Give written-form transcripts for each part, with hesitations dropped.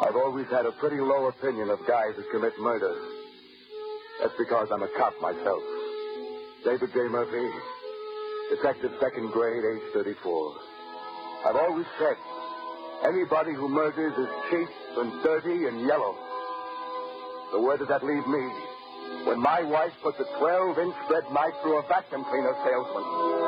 I've always had a pretty low opinion of guys who commit murder. That's because I'm a cop myself. David J. Murphy, detective, second grade, age 34. I've always said, anybody who murders is cheap and dirty and yellow. So where does that leave me when my wife puts a 12-inch red knife through a vacuum cleaner salesman?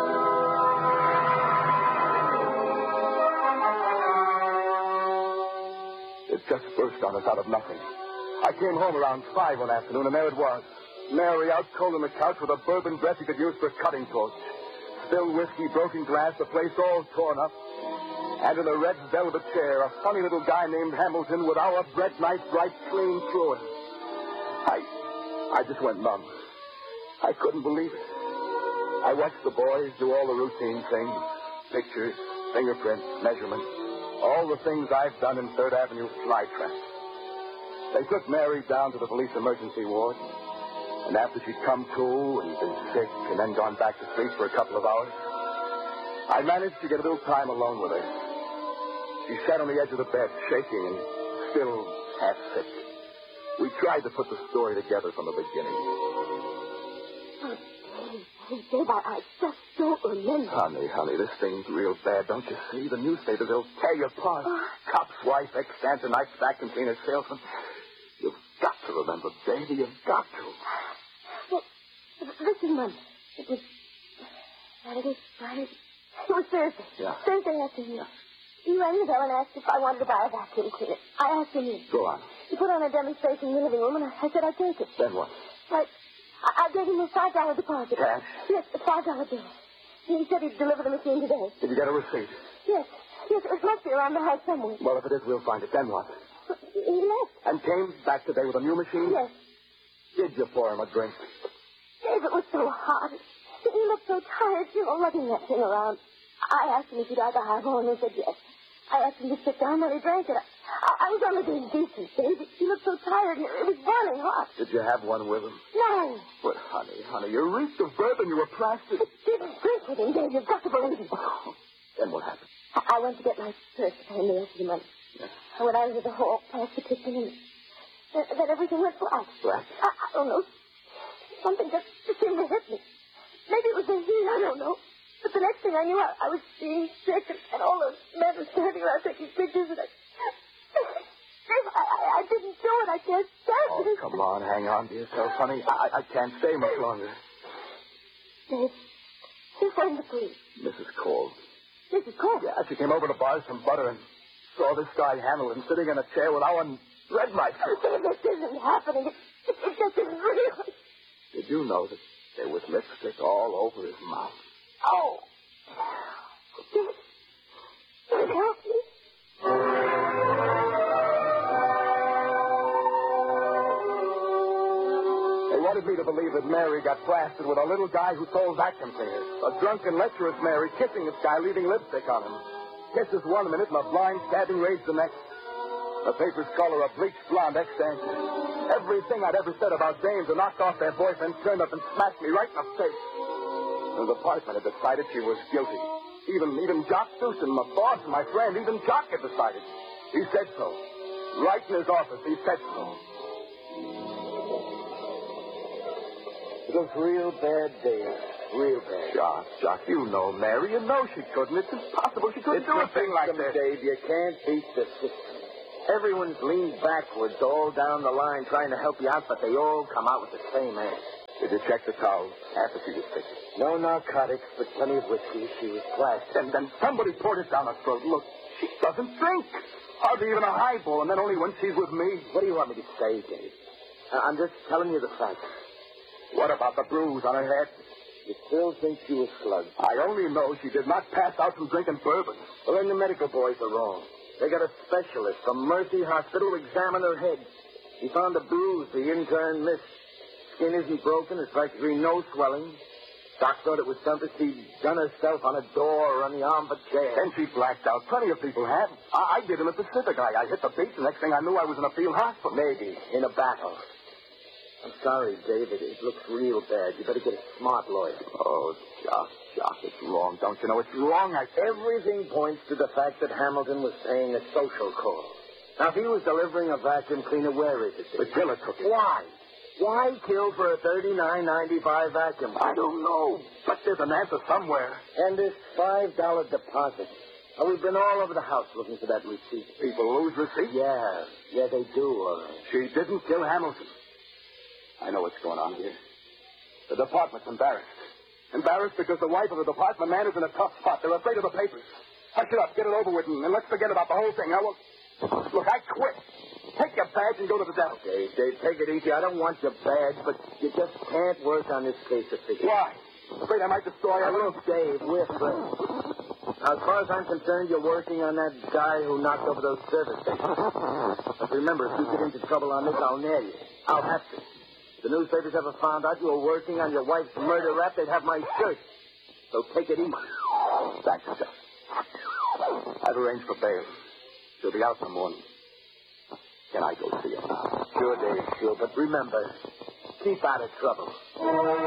It just burst on us out of nothing. I came home around 5 one afternoon, and there it was. Mary out cold on the couch with a bourbon breath he could use for a cutting torch. Spilled whiskey, broken glass, the place all torn up. And in a red velvet chair, a funny little guy named Hamilton with our bread knife right clean through it. I just went numb. I couldn't believe it. I watched the boys do all the routine things. Pictures, fingerprints, measurements. All the things I've done in 3rd Avenue flytrap. They took Mary down to the police emergency ward. And after she'd come to and been sick and then gone back to sleep for a couple of hours, I managed to get a little time alone with her. She sat on the edge of the bed, shaking and still half sick. We tried to put the story together from the beginning. Oh, Dave, I just don't remember. Honey, this thing's real bad, don't you see? The newspapers, they'll tear you apart. Cop's wife, ex-dancer, night vacuum cleaner, salesman. You've got to remember, baby, you've got to. Well, this is Monday. It was Friday. It was Thursday. Yeah. Thursday afternoon. Yeah. He rang the bell and asked if I wanted to buy a vacuum cleaner. I asked him in. Go on. He put on a demonstration in the living room, and I said I'd take it. Then what? I gave him a $5 deposit. Cash? Yes, a $5 bill. He said he'd deliver the machine today. Did you get a receipt? Yes, it must be around the house somewhere. Well, if it is, we'll find it. Then what? He left. And came back today with a new machine? Yes. Did you pour him a drink? Dave, it was so hot. He looked so tired, lugging that thing around. I asked him if he'd like a highball, and he said yes. I asked him to sit down, and he drank it. I was only being decent, Dave. He looked so tired, and it was boiling hot. Did you have one with him? No. But, honey, you reeked of bourbon. You were plastered. I didn't drink with him, Dave. You've got to believe me. Oh, then what happened? I went to get my purse to pay the rest of the money. Yeah. I went out into the hall, past the kitchen, and then everything went black. Black? I don't know. Something just seemed to hit me. Maybe it was the heat, I don't know. But the next thing I knew, I was being sick, and all those men were standing around taking pictures, and I didn't do it. I can't stand it. Oh, come on, hang on to yourself, honey. I can't stay much longer. Dave, who phoned the police? Mrs. Cole. Mrs. Cole? Yeah, she came over to buy some butter and saw this guy Hamilton sitting in a chair with our red knife. This isn't happening. It just isn't real. Did you know that there was lipstick all over his mouth? Oh. Did it help me? They wanted me to believe that Mary got plastered with a little guy who sold vacuum cleaners. A drunken, lecherous Mary kissing this guy, leaving lipstick on him. Kisses one minute and a blind stabbing rage the next. The papers call her a bleached blonde ex-dancer. Everything I'd ever said about dames who knocked off their boyfriend turned up and smashed me right in the face. The department had decided she was guilty. Even Jock Houston, my boss and my friend, even Jock had decided. He said so. Right in his office, he said so. It was real bad, Dave. Real bad. Jock, you know Mary. You know she couldn't. It's impossible. She couldn't do a thing like this. Dave, you can't beat the system. Everyone's leaned backwards all down the line trying to help you out, but they all come out with the same answer. Did you check the towel after she was sick? No narcotics, but plenty of whiskey. She was plastered. And then somebody poured it down her throat. Look, she doesn't drink. Hardly even a highball, and then only when she's with me. What do you want me to say, Dave? I'm just telling you the facts. What about the bruise on her head? You still think she was slugged? I only know she did not pass out from drinking bourbon. Well, then the medical boys are wrong. They got a specialist from Mercy Hospital to examine her head. He found a bruise the intern missed. Skin isn't broken. There's practically no swelling. Doc thought it was something she'd done herself on a door or on the arm of a chair. Then she blacked out. Plenty of people have. I did in the Pacific. I hit the beach. The next thing I knew, I was in a field hospital. Maybe. In a battle. I'm sorry, David. It looks real bad. You better get a smart lawyer. Oh, Jock, it's wrong. Don't you know it's wrong? Everything points to the fact that Hamilton was paying a social call. Now, if he was delivering a vacuum cleaner, where is it? The killer took it. Why? Why kill for a $39.95 vacuum? I don't know, but there's an answer somewhere. And this $5 deposit. Now, we've been all over the house looking for that receipt. People lose receipts? Yeah, they do, all right. She didn't kill Hamilton. I know what's going on here. The department's embarrassed. Embarrassed because the wife of the department man is in a tough spot. They're afraid of the papers. Hush it up, get it over with, and let's forget about the whole thing. Now, look, I quit. Take your badge and go to the desk. Okay, Dave, take it easy. I don't want your badge, but you just can't work on this case officially. Why? Afraid I might destroy Now, everything? look, Dave, we're friends. Now, as far as I'm concerned, you're working on that guy who knocked over those service stations. But remember, if you get into trouble on this, I'll nail you. I'll have to. If the newspapers ever found out you were working on your wife's murder rap, they'd have my shirt. So take it easy. Thanks, sir. I've arranged for bail. She'll be out in the morning. Can I go see her now? Sure, Dave, sure. But remember, keep out of trouble.